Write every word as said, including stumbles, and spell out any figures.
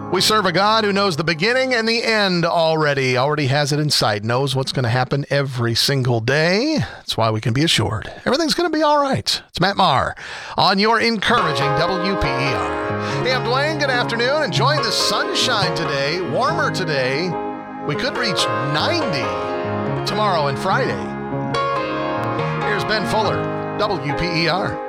We serve a God who knows the beginning and the end already, already has it in sight, knows what's going to happen every single day. That's why we can be assured everything's going to be all right. It's Matt Maher on your encouraging W P E R. Hey, I'm Dwayne. Good afternoon. Enjoying the sunshine today. Warmer today. We could reach ninety tomorrow and Friday. Here's Ben Fuller, W P E R.